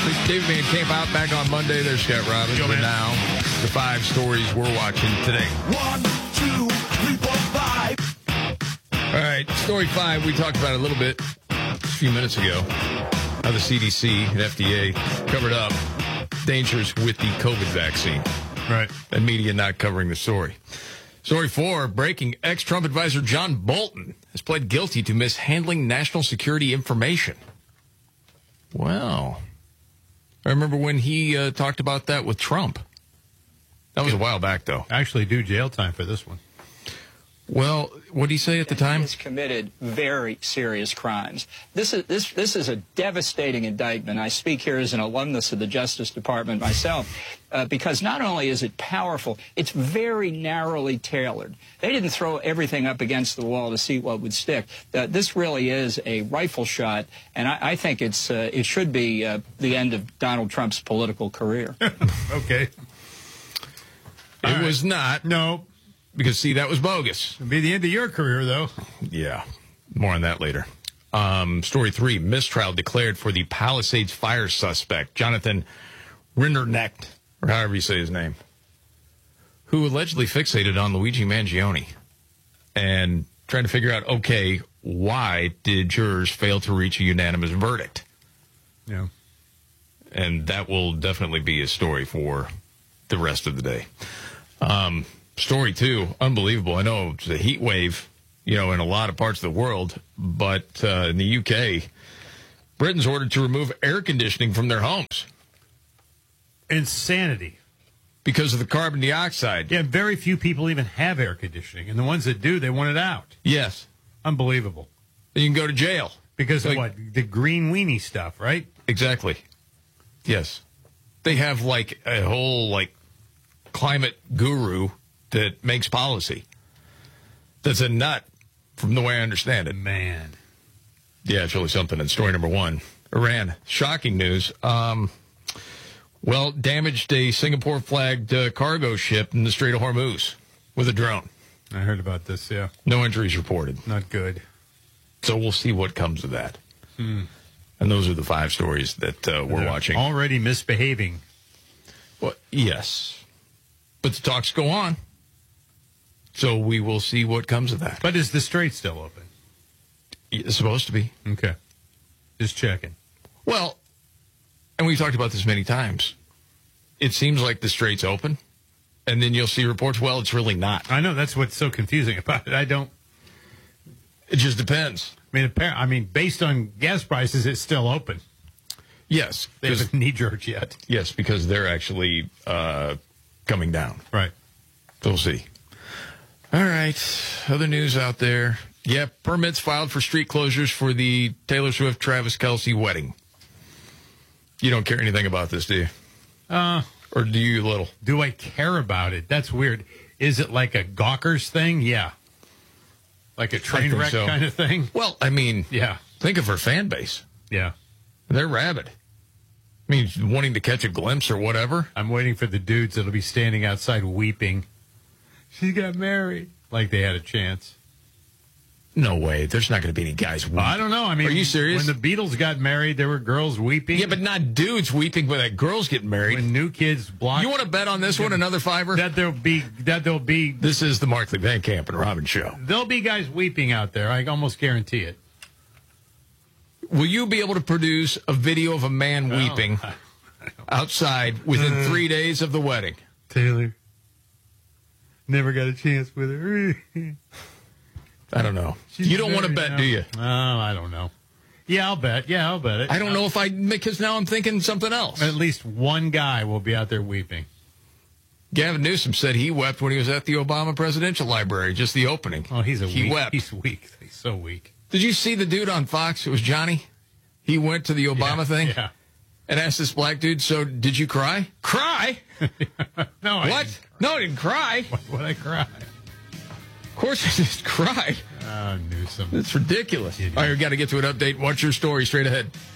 David Van Camp out back on Monday. There's Scott Robbins. Yo, But man. now, the 5 stories we're watching today. 1, 2, 3, 4, 5. All right, story 5, we talked about it a little bit a few minutes ago. How the CDC and FDA covered up dangers with the COVID vaccine. Right. And media not covering the story. Story 4, breaking ex-Trump advisor John Bolton has pled guilty to mishandling national security information. Well, I remember when he talked about that with Trump. That was a while back, though. Actually, do jail time for this one. Well, what did he say at the time? He has committed very serious crimes. This is a devastating indictment. I speak here as an alumnus of the Justice Department myself, because not only is it powerful, it's very narrowly tailored. They didn't throw everything up against the wall to see what would stick. This really is a rifle shot, and I think it should be the end of Donald Trump's political career. Okay. It was not. No. Because, see, that was bogus. It'll be the end of your career, though. Yeah. More on that later. Story 3, mistrial declared for the Palisades fire suspect, Jonathan Rinderknecht, or however you say his name, who allegedly fixated on Luigi Mangione and trying to figure out, okay, why did jurors fail to reach a unanimous verdict? Yeah. And that will definitely be a story for the rest of the day. Story 2, unbelievable. I know it's a heat wave, in a lot of parts of the world, but in the UK, Britain's ordered to remove air conditioning from their homes Insanity. because of the carbon dioxide. Yeah, very few people even have air conditioning, and the ones that do, they want it out. Yes. Unbelievable. Then you can go to jail. Because of Like- what? The green weenie stuff, right? Exactly. Yes. They have a whole climate guru that makes policy. That's a nut from the way I understand it. Man. Yeah, it's really something. And story number 1, Iran. Shocking news. Damaged a Singapore-flagged cargo ship in the Strait of Hormuz with a drone. I heard about this, yeah. No injuries reported. Not good. So we'll see what comes of that. And those are the 5 stories that we're They're watching. Already misbehaving. Well, yes. But the talks go on. So we will see what comes of that. But is the strait still open? It's supposed to be. Okay. Just checking. Well, and we've talked about this many times. It seems like the strait's open, and then you'll see reports, well, it's really not. I know, that's what's so confusing about it. It just depends. I mean, based on gas prices, it's still open. Yes. They haven't knee-jerked yet. Yes, because they're actually coming down. Right. So we'll see. All right. Other news out there. Yeah, permits filed for street closures for the Taylor Swift-Travis Kelce wedding. You don't care anything about this, do you? Or do you a little? Do I care about it? That's weird. Is it like a Gawkers thing? Yeah. Like a train think wreck so. kind of thing? Well, I mean, Yeah. think of her fan base. Yeah. They're rabid. I mean, wanting to catch a glimpse or whatever. I'm waiting for the dudes that'll be standing outside weeping. She got married. Like they had a chance. No way. There's not going to be any guys weeping. I don't know. I mean, Are you serious? When the Beatles got married, there were girls weeping. Yeah, but not dudes weeping, but that girls getting married. When new kids block. You want to bet on this one, another $5? that there'll be This is the Markley Van Camp and Robin show. there'll be guys weeping out there. I almost guarantee it. Will you be able to produce a video of a man weeping outside within 3 days of the wedding? Taylor never got a chance with her. I don't know. You don't want to bet, do you? Oh, I don't know. Yeah, I'll bet. It. I don't know if because now I'm thinking something else. At least one guy will be out there weeping. Gavin Newsom said he wept when he was at the Obama Presidential Library, just the opening. Oh, he weak. wept. He's weak. He's so weak. Did you see the dude on Fox? It was Johnny. He went to the Obama thing Yeah. and asked this black dude, so did you cry? Cry? No, I What? didn't. No, I didn't cry. Why would I cry? Of course I just cried. Oh, Newsom. It's ridiculous. Idiot. All right, we got to get to an update. What's your story straight ahead?